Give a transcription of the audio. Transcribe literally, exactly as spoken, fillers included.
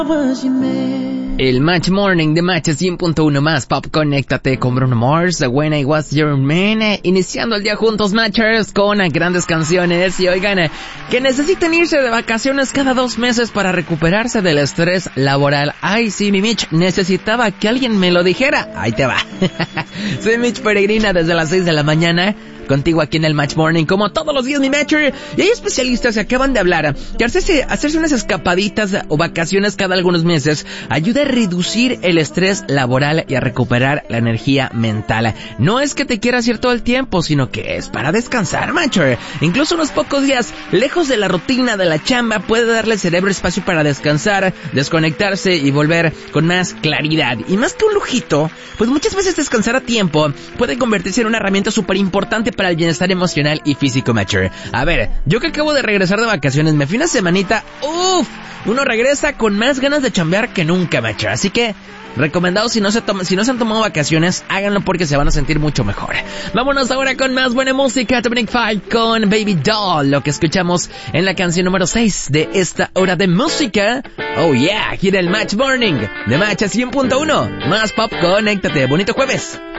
El Match Morning de Match cien punto uno más Pop. Conéctate con Bruno Mars, When I Was Your Man, iniciando el día juntos, Matchers, con grandes canciones. Y oigan, que necesitan irse de vacaciones cada dos meses para recuperarse del estrés laboral. Ay, sí, mi Mitch, necesitaba que alguien me lo dijera. Ahí te va. Soy Mitch Peregrina desde las seis de la mañana. Contigo aquí en el Match Morning, como todos los días, mi Matcher. Y hay especialistas que acaban de hablar que hacerse, hacerse unas escapaditas o vacaciones cada algunos meses ayuda a reducir el estrés laboral y a recuperar la energía mental. No es que te quieras ir todo el tiempo, sino que es para descansar, Matcher. Incluso unos pocos días lejos de la rutina de la chamba puede darle al cerebro espacio para descansar, desconectarse y volver con más claridad. Y más que un lujito, pues muchas veces descansar a tiempo puede convertirse en una herramienta súper importante para el bienestar emocional y físico, Matcher. A ver, yo que acabo de regresar de vacaciones, me fui una semanita, uff, uno regresa con más ganas de chambear que nunca, Matcher. Así que, recomendado, si no se toman, si no se han tomado vacaciones, háganlo porque se van a sentir mucho mejor. Vámonos ahora con más buena música. Dominic Fike con Baby Doll, lo que escuchamos en la canción número seis de esta hora de música. Oh yeah, aquí en el Match Morning de Match cien punto uno. Más pop, conéctate. Bonito jueves.